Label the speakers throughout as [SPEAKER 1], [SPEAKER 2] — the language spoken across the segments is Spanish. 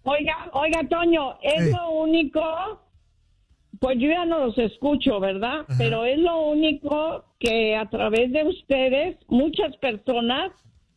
[SPEAKER 1] Oiga, Toño, es lo único, pues yo ya no los escucho, ¿verdad?
[SPEAKER 2] Ajá.
[SPEAKER 1] Pero es lo único que a través de ustedes, muchas personas,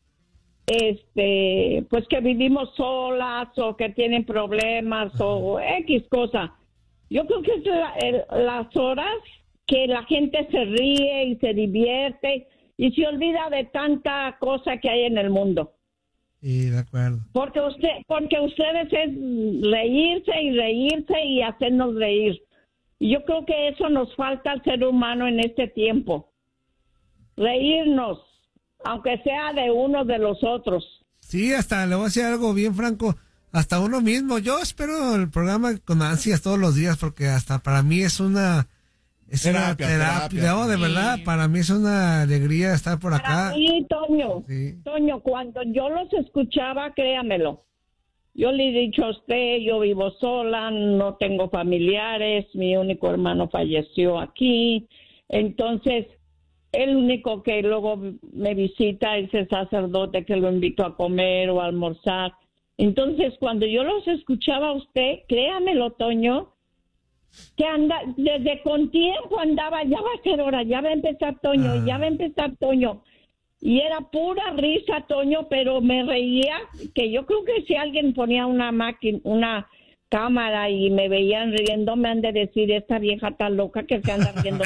[SPEAKER 1] pues que vivimos solas o que tienen problemas o X cosa. Yo creo que es las horas que la gente se ríe y se divierte y se olvida de tanta cosa que hay en el mundo.
[SPEAKER 2] Sí, de acuerdo.
[SPEAKER 1] Porque ustedes es reírse y hacernos reír. Y yo creo que eso nos falta al ser humano en este tiempo. Reírnos, aunque sea de uno de los otros.
[SPEAKER 2] Sí, hasta le voy a decir algo bien franco, hasta uno mismo. Yo espero el programa con ansias todos los días porque hasta para mí es una terapia. No, de verdad, para mí es una alegría estar por acá.
[SPEAKER 1] Sí, Toño.
[SPEAKER 2] Sí.
[SPEAKER 1] Toño, cuando yo los escuchaba, créamelo. Yo le he dicho a usted, yo vivo sola, no tengo familiares, mi único hermano falleció aquí. Entonces, el único que luego me visita es el sacerdote que lo invito a comer o a almorzar. Entonces, cuando yo los escuchaba a usted, créamelo, Toño, que desde con tiempo andaba, ya va a ser hora, ya va a empezar Toño, y era pura risa, Toño, pero me reía, que yo creo que si alguien ponía una cámara y me veían riendo, me han de decir, esta vieja tan loca que se anda riendo.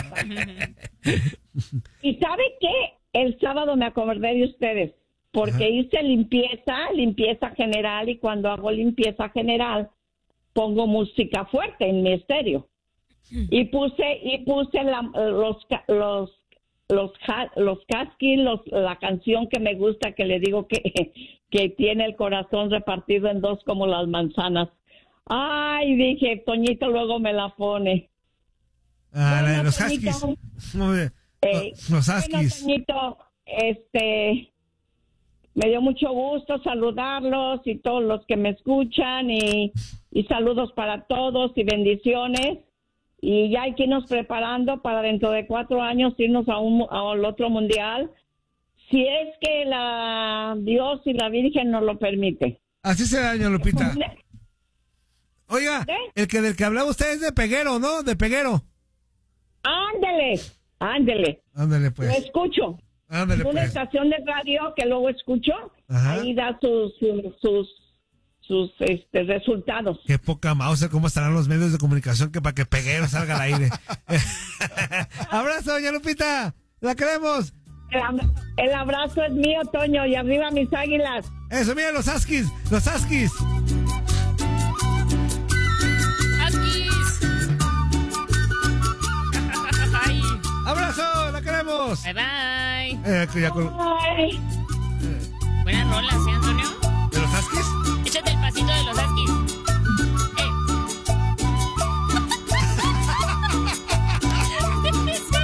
[SPEAKER 1] ¿Y sabe qué? El sábado me acordé de ustedes, porque hice limpieza general, y cuando hago limpieza general, pongo música fuerte en mi estéreo. Y puse los Casquis, la canción que me gusta, que le digo que tiene el corazón repartido en dos como las manzanas. Ay, dije, Toñito luego me la pone.
[SPEAKER 2] La de los Huskies. Los Huskies.
[SPEAKER 1] Bueno, Toñito, me dio mucho gusto saludarlos y todos los que me escuchan y saludos para todos y bendiciones. Y ya hay que irnos preparando para dentro de 4 años irnos al otro mundial, si es que Dios y la Virgen nos lo permite.
[SPEAKER 2] Así será, doña Lupita. Oiga, del que hablaba usted es de Peguero, ¿no? De Peguero.
[SPEAKER 1] Ándele,
[SPEAKER 2] pues.
[SPEAKER 1] Lo escucho.
[SPEAKER 2] Ándele,
[SPEAKER 1] una estación de radio que luego escucho. Ajá. Ahí da sus resultados.
[SPEAKER 2] Qué poca mouse, cómo estarán los medios de comunicación que para que Peguero salga al aire. Abrazo, doña Lupita, la queremos.
[SPEAKER 1] El abrazo es mío, Toño, y arriba mis águilas.
[SPEAKER 2] Eso, mira los Huskies. Abrazo, la queremos.
[SPEAKER 3] Bye bye.
[SPEAKER 1] Bye.
[SPEAKER 3] Buenas rolas, ¿sí, Antonio?
[SPEAKER 2] ¿De los Huskies?
[SPEAKER 3] Échate el pasito de los Huskies.